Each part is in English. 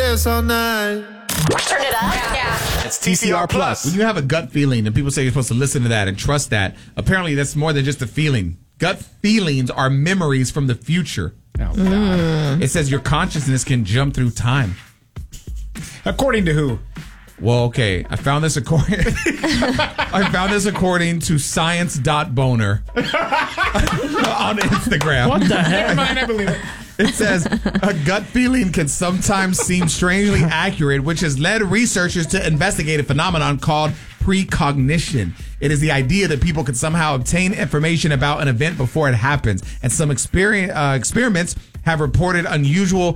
dance all night. Turn it up. Yeah. It's TCR Plus. When you have a gut feeling and people say you're supposed to listen to that and trust that, apparently that's more than just a feeling. Gut feelings are memories from the future. Oh, God. It says your consciousness can jump through time. According to who? Well, okay. I found this according to science.boner on Instagram. What the heck? Never mind, I believe it. It says a gut feeling can sometimes seem strangely accurate, which has led researchers to investigate a phenomenon called precognition. It is the idea that people can somehow obtain information about an event before it happens. And some experiments have reported unusual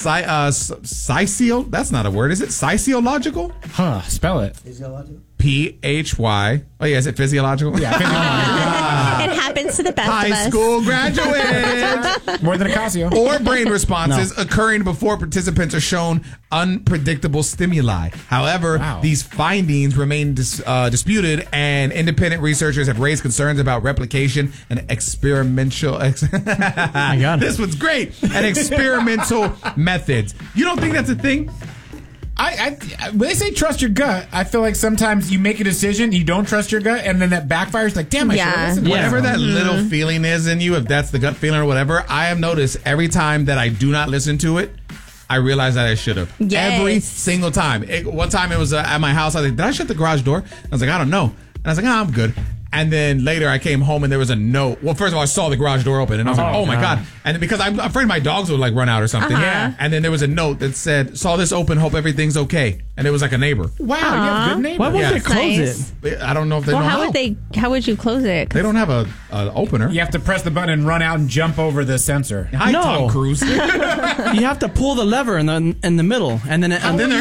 that's not a word, is it? Sociological? Huh, spell it. P-H-Y. Oh, yeah, is it physiological? Yeah, It happens to the best of High us. school graduate. more than a Casio. Or brain responses occurring before participants are shown unpredictable stimuli. However, these findings remain disputed, and independent researchers have raised concerns about replication and experimental. My God. This one's great. And experimental methods. You don't think that's a thing? When they say trust your gut, I feel like sometimes you make a decision, you don't trust your gut, and then that backfires. Like, damn, I should have listened to Whatever that myself. little feeling is in you, if that's the gut feeling or whatever, I have noticed every time that I do not listen to it, I realize that I should have. Yes. Every single time. One time it was at my house. I was like, did I shut the garage door? I was like, I don't know. And I was like, I'm good. And then later I came home and there was a note. Well, first of all, I saw the garage door open and I was like, oh my God. And then because I'm afraid my dogs would like run out or something. Yeah. And then there was a note that said, saw this open, hope everything's okay. And it was like a neighbor. Wow, you have good neighbors. Why won't Yeah. they close Nice. it? I don't know if they Well, know how would you close it? They don't have a opener. You have to press the button and run out and jump over the sensor. Hi, No. Tom Cruise. You have to pull the lever in the middle, and then then